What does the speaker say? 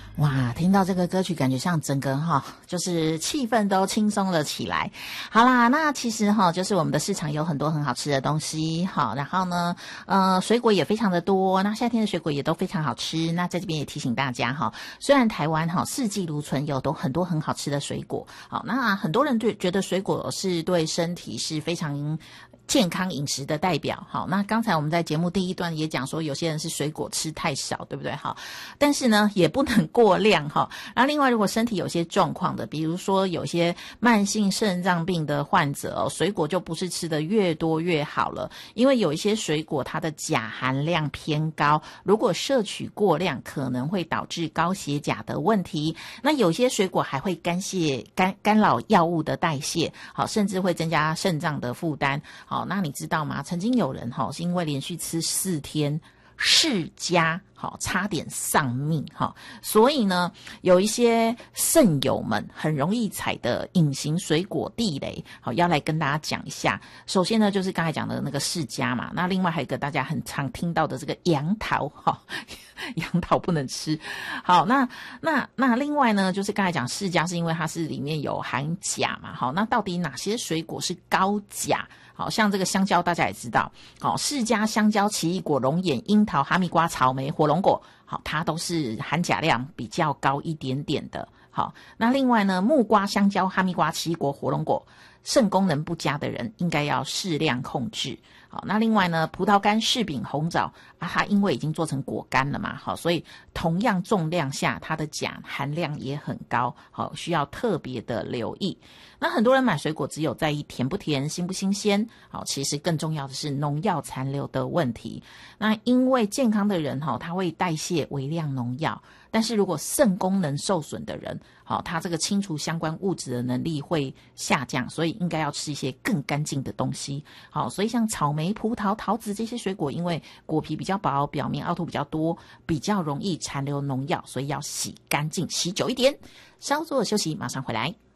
哇，听到这个歌曲，感觉像整个就是气氛都轻松了起来。好啦，那其实就是我们的市场有很多很好吃的东西，然后呢，水果也非常的多。那夏天的水果也都非常好吃。那在这边也提醒大家虽然台湾四季如春，有都很多很好吃的水果。好，那很多人觉得水果是对身体是非常健康饮食的代表。好，那刚才我们在节目第一段也讲说，有些人是水果吃太少，对不对？好，但是呢，也不能过量哈。然后另外，如果身体有些状况的，比如说有些慢性肾脏病的患者水果就不是吃的越多越好了，因为有一些水果它的钾含量偏高，如果摄取过量，可能会导致高血钾的问题。那有些水果还会干扰药物的代谢，好，甚至会增加肾脏的负担。好，那你知道吗？曾经有人是因为连续吃4天释迦，差点丧命。所以呢，有一些肾友们很容易踩的隐形水果地雷，要来跟大家讲一下。首先呢，就是刚才讲的那个释迦嘛，那另外还有一个大家很常听到的这个杨桃，杨桃不能吃。好，那另外呢，就是刚才讲释迦是因为它是里面有含钾嘛。好，那到底哪些水果是高钾？好像这个香蕉大家也知道，好，释迦、香蕉、奇异果、龙眼、樱桃、哈密瓜、草莓、火龙果，好，它都是含钾量比较高一点点的。好，那另外呢，木瓜、香蕉、哈密瓜、奇异果、火龙果，肾功能不佳的人应该要适量控制。好，那另外呢，葡萄干、柿饼、红枣它因为已经做成果干了嘛，好，所以同样重量下，它的钾含量也很高，好，需要特别的留意。那很多人买水果只有在意甜不甜、新不新鲜，好，其实更重要的是农药残留的问题。那因为健康的人他会代谢微量农药，但是如果肾功能受损的人，好，他这个清除相关物质的能力会下降，所以应该要吃一些更干净的东西。好，所以像草莓、葡萄、桃子这些水果，因为果皮比较薄，表面凹凸比较多，比较容易残留农药，所以要洗干净，洗久一点。稍作休息，马上回来。